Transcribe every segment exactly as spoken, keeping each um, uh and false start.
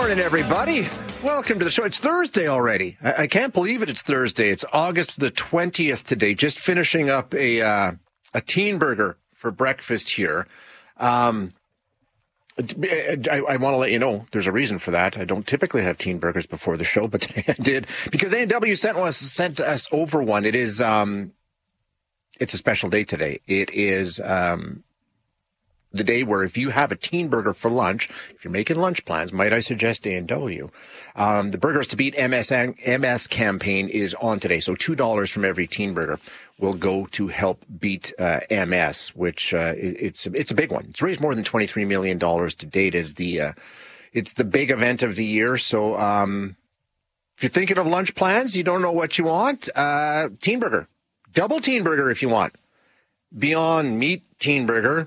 morning, everybody. Welcome to the show. It's Thursday already. I, I can't believe it. It's Thursday. It's August the twentieth today. Just finishing up a uh, a teen burger for breakfast here. Um, I, I want to let you know there's a reason for that. I don't typically have teen burgers before the show, but today I did because A and W sent us sent us over one. It is um, it's a special day today. It is um. the day where if you have a teen burger for lunch, if you're making lunch plans, might I suggest A and W. Um, the Burgers to Beat M S, M S campaign is on today. So two dollars from every teen burger will go to help beat uh, M S, which uh, it, it's, it's a big one. It's raised more than twenty-three million dollars to date. As the uh, It's the big event of the year. So um, if you're thinking of lunch plans, you don't know what you want, uh, teen burger. Double teen burger if you want. Beyond Meat teen burger.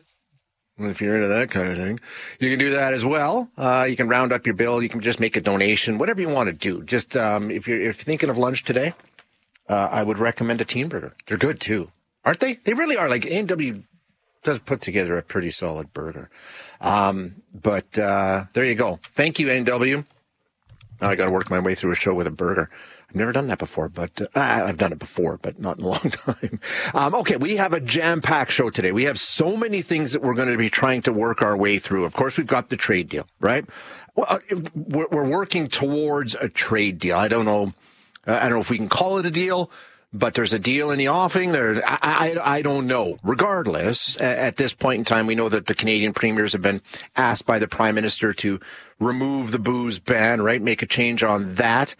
If you're into that kind of thing, you can do that as well. Uh, you can round up your bill. You can just make a donation, whatever you want to do. Just um, if you're if you're thinking of lunch today, uh, I would recommend a teen burger. They're good too, aren't they? They really are. Like A and W does put together a pretty solid burger. Um, but uh, there you go. Thank you, A and W. Now I got to work my way through a show with a burger. I've never done that before, but uh, I've done it before, but not in a long time. Um, okay, we have a jam-packed show today. We have so many things that we're going to be trying to work our way through. Of course, we've got the trade deal, right? Well, uh, we're, we're working towards a trade deal. I don't know. Uh, I don't know if we can call it a deal, but there's a deal in the offing. There, I, I, I don't know. Regardless, at this point in time, we know that the Canadian premiers have been asked by the Prime Minister to remove the booze ban, right? Make a change on that.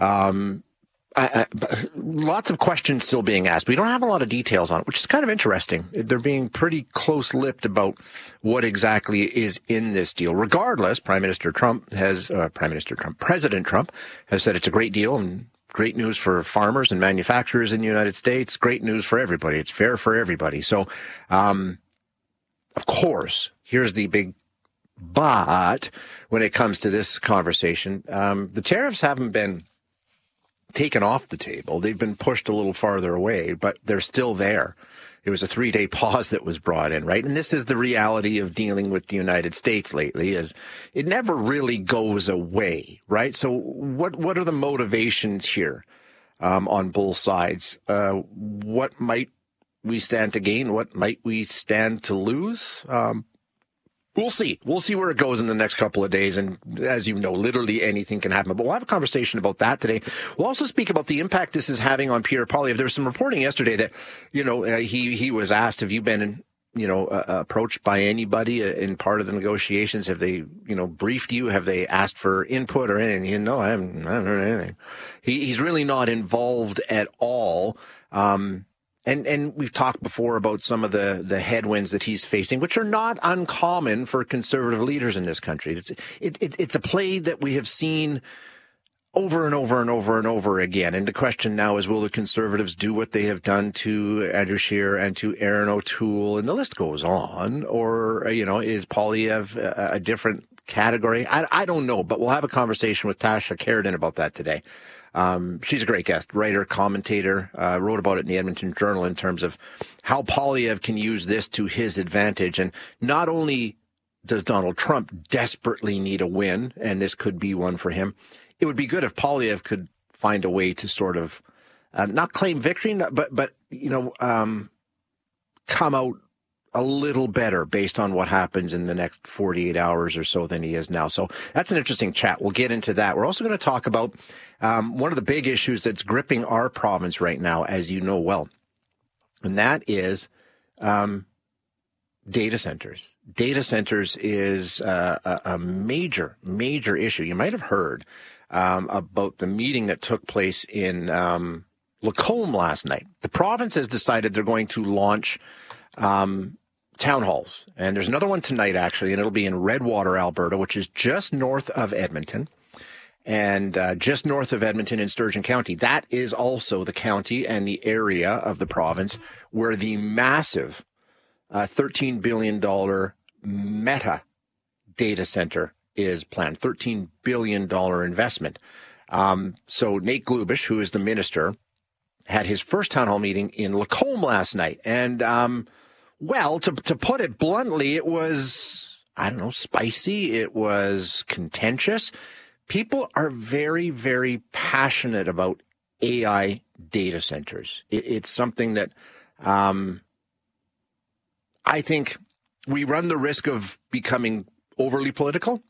Um, I, I, lots of questions still being asked. We don't have a lot of details on it, which is kind of interesting. They're being pretty close-lipped about what exactly is in this deal. Regardless, Prime Minister Trump has, uh, Prime Minister Trump, President Trump has said it's a great deal and great news for farmers and manufacturers in the United States. Great news for everybody. It's fair for everybody. So, um, of course, here's the big but when it comes to this conversation. Um, the tariffs haven't been taken off the table. They've been pushed a little farther away, but they're still there. It was a three-day pause that was brought in, right? And this is the reality of dealing with the United States lately, is it never really goes away, right? So what what are the motivations here um, on both sides? Uh, what might we stand to gain? What might we stand to lose? Um, We'll see. We'll see where it goes in the next couple of days. And as you know, literally anything can happen. But we'll have a conversation about that today. We'll also speak about the impact this is having on Pierre Poilievre. There was some reporting yesterday that, you know, uh, he, he was asked, have you been, you know, uh, approached by anybody in part of the negotiations? Have they, you know, briefed you? Have they asked for input or anything? You know, I haven't, I haven't heard anything. He, he's really not involved at all. Um, And and we've talked before about some of the, the headwinds that he's facing, which are not uncommon for conservative leaders in this country. It's it, it, it's a play that we have seen over and over and over and over again. And the question now is, will the Conservatives do what they have done to Andrew Scheer and to Erin O'Toole? And the list goes on. Or, you know, is Poilievre a, a different category? I, I don't know, but we'll have a conversation with Tasha Keraden about that today. Um, she's a great guest, writer, commentator, uh, wrote about it in the Edmonton Journal in terms of how Poilievre can use this to his advantage. And not only does Donald Trump desperately need a win, and this could be one for him, it would be good if Poilievre could find a way to sort of uh, not claim victory, but, but you know, um, come out a little better based on what happens in the next forty-eight hours or so than he is now. So that's an interesting chat. We'll get into that. We're also going to talk about um, one of the big issues that's gripping our province right now, as you know well, and that is um, data centers. Data centers is uh, a, a major, major issue. You might have heard um, about the meeting that took place in um, Lacombe last night. The province has decided they're going to launch um, town halls. And there's another one tonight, actually, and it'll be in Redwater, Alberta, which is just north of Edmonton. And uh, just north of Edmonton in Sturgeon County. That is also the county and the area of the province where the massive uh, thirteen billion dollars Meta data center is planned. thirteen billion dollars investment. Um, so Nate Glubish, who is the minister, had his first town hall meeting in Lacombe last night. And, um, well, to, to put it bluntly, it was, I don't know, spicy. It was contentious. people are very, very passionate about A I data centers. It, it's something that um, I think we run the risk of becoming overly political.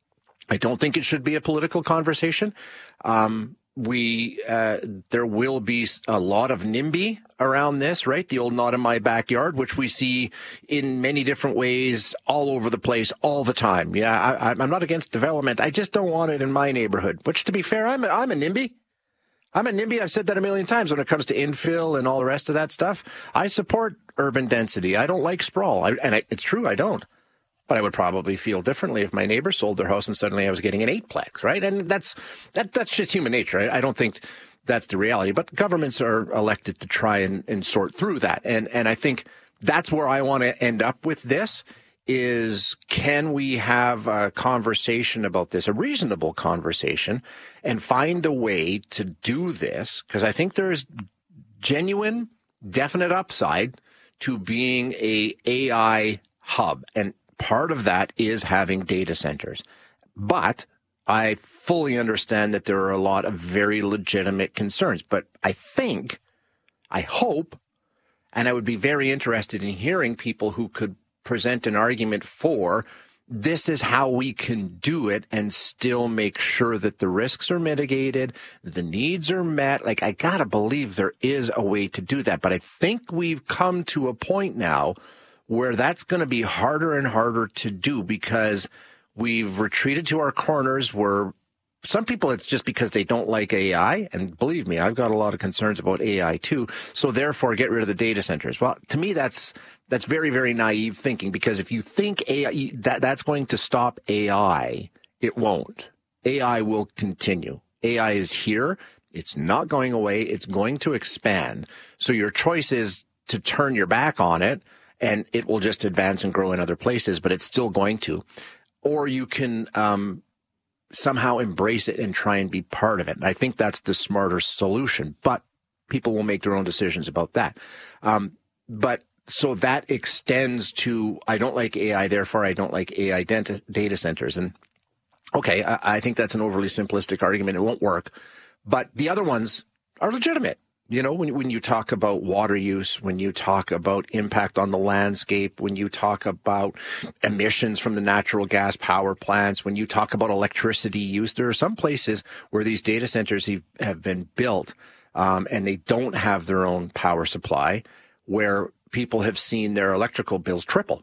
I don't think it should be a political conversation. Um, we uh, there will be a lot of NIMBY around this, right? The old "not in my backyard," which we see in many different ways all over the place all the time. Yeah, I, I'm not against development. I just don't want it in my neighborhood. Which, to be fair, I'm a, I'm a NIMBY. I'm a NIMBY. I've said that a million times when it comes to infill and all the rest of that stuff. I support urban density. I don't like sprawl. I, and I, it's true, I don't. But I would probably feel differently if my neighbor sold their house and suddenly I was getting an eightplex, right? And that's that that's just human nature. I, I don't think that's the reality. But governments are elected to try and, and sort through that. And and I think that's where I want to end up with this is, can we have a conversation about this, a reasonable conversation, and find a way to do this? Because I think there is genuine, definite upside to being a AI hub. And part of that is having data centers. But I fully understand that there are a lot of very legitimate concerns. But I think, I hope, and I would be very interested in hearing people who could present an argument for this is how we can do it and still make sure that the risks are mitigated, the needs are met. Like, I gotta believe there is a way to do that. But I think we've come to a point now where that's going to be harder and harder to do because we've retreated to our corners where some people, it's just because they don't like A I. And believe me, I've got a lot of concerns about A I too. So therefore, get rid of the data centers. Well, to me, that's that's very, very naive thinking, because if you think A I, that, that's going to stop A I, it won't. A I will continue. A I is here. It's not going away. It's going to expand. So your choice is to turn your back on it, and it will just advance and grow in other places, but it's still going to. Or you can um, somehow embrace it and try and be part of it. And I think that's the smarter solution, but people will make their own decisions about that. Um, but so that extends to, I don't like A I, therefore I don't like A I data, data centers. And okay, I, I think that's an overly simplistic argument. It won't work. But the other ones are legitimate. You know, when, when you talk about water use, when you talk about impact on the landscape, when you talk about emissions from the natural gas power plants, when you talk about electricity use, there are some places where these data centers have been built um, and they don't have their own power supply, where people have seen their electrical bills triple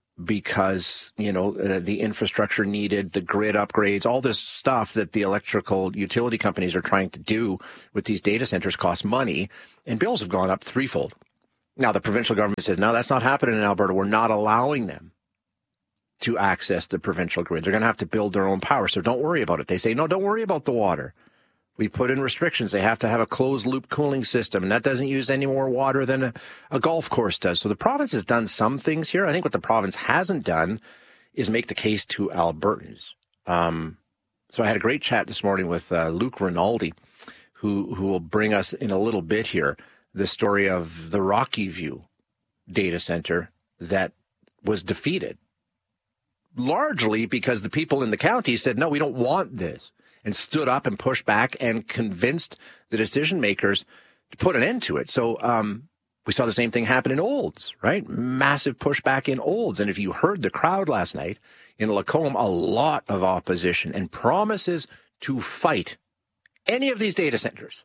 because, you know, uh, the infrastructure needed, the grid upgrades, all this stuff that the electrical utility companies are trying to do with these data centers costs money, and bills have gone up threefold. Now, the provincial government says, no, that's not happening in Alberta. We're not allowing them to access the provincial grid. They're going to have to build their own power, so don't worry about it. They say, no, don't worry about the water. We put in restrictions. They have to have a closed-loop cooling system, and that doesn't use any more water than a, a golf course does. So the province has done some things here. I think what the province hasn't done is make the case to Albertans. Um, so I had a great chat this morning with uh, Luke Rinaldi, who, who will bring us in a little bit here the story of the Rocky View data center that was defeated, largely because the people in the county said, no, we don't want this, and stood up and pushed back and convinced the decision makers to put an end to it. So um, we saw the same thing happen in Olds, right? Massive pushback in Olds. And if you heard the crowd last night in Lacombe, a lot of opposition and promises to fight any of these data centers.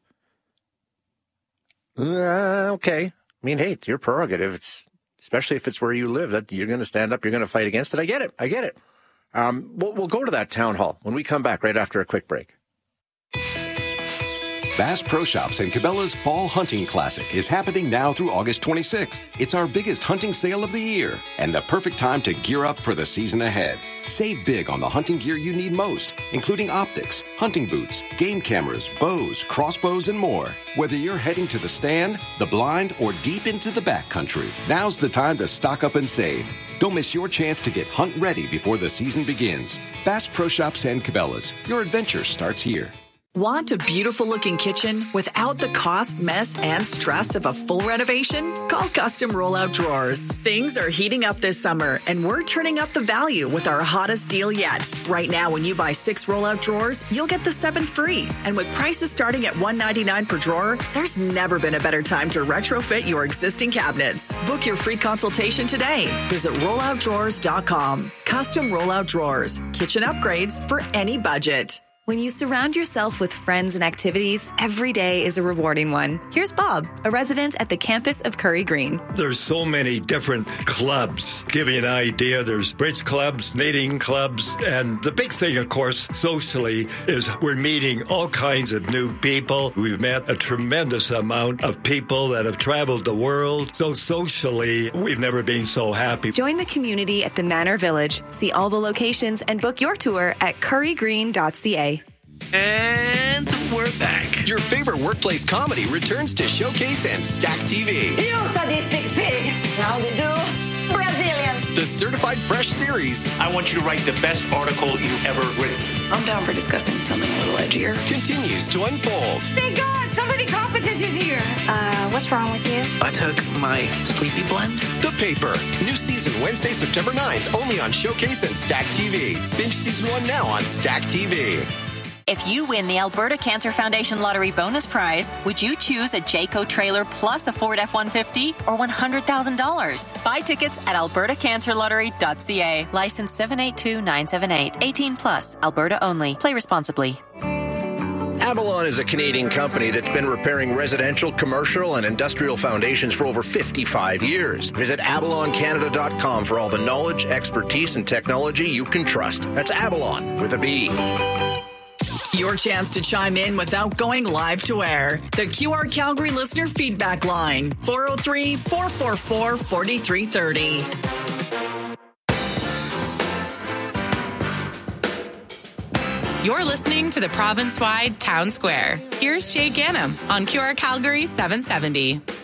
Uh, okay. I mean, hey, it's your prerogative. It's especially if it's where you live, that you're going to stand up, you're going to fight against it. I get it. I get it. Um, we'll, we'll go to that town hall when we come back right after a quick break. Bass Pro Shops and Cabela's Fall Hunting Classic is happening now through August twenty-sixth. It's our biggest hunting sale of the year and the perfect time to gear up for the season ahead. Save big on the hunting gear you need most, including optics, hunting boots, game cameras, bows, crossbows, and more. Whether you're heading to the stand, the blind, or deep into the backcountry, now's the time to stock up and save. Don't miss your chance to get hunt ready before the season begins. Bass Pro Shops and Cabela's. Your adventure starts here. Want a beautiful-looking kitchen without the cost, mess, and stress of a full renovation? Call Custom Rollout Drawers. Things are heating up this summer, and we're turning up the value with our hottest deal yet. Right now, when you buy six rollout drawers, you'll get the seventh free. And with prices starting at one hundred ninety-nine dollars per drawer, there's never been a better time to retrofit your existing cabinets. Book your free consultation today. Visit rollout drawers dot com. Custom Rollout Drawers. Kitchen upgrades for any budget. When you surround yourself with friends and activities, every day is a rewarding one. Here's Bob, a resident at the campus of Curry Green. There's so many different clubs. Give you an idea, there's bridge clubs, knitting clubs, and the big thing, of course, socially, is we're meeting all kinds of new people. We've met a tremendous amount of people that have traveled the world. So socially, we've never been so happy. Join the community at the Manor Village. See all the locations and book your tour at curry green dot c a. And we're back. Your favorite workplace comedy returns to Showcase and Stack T V. You sadistic pig. How they do? Brazilian. The Certified Fresh series. I want you to write the best article you've ever written. I'm down for discussing something a little edgier. Continues to unfold. Thank God, somebody competent is here. Uh, what's wrong with you? I took my sleepy blend. The Paper. New season Wednesday, September ninth, only on Showcase and Stack T V. Binge season one now on Stack T V. If you win the Alberta Cancer Foundation Lottery bonus prize, would you choose a Jayco trailer plus a Ford F one fifty or one hundred thousand dollars? Buy tickets at alberta cancer lottery dot c a. License seven eight two nine seven eight. eighteen plus. Alberta only. Play responsibly. Avalon is a Canadian company that's been repairing residential, commercial, and industrial foundations for over fifty-five years. Visit avalon canada dot com for all the knowledge, expertise, and technology you can trust. That's Avalon with a B. Your chance to chime in without going live to air. The Q R Calgary Listener Feedback Line, four oh three, four four four, four three three oh. You're listening to the province-wide Town Square. Here's Shay Gannam on Q R Calgary seven seventy.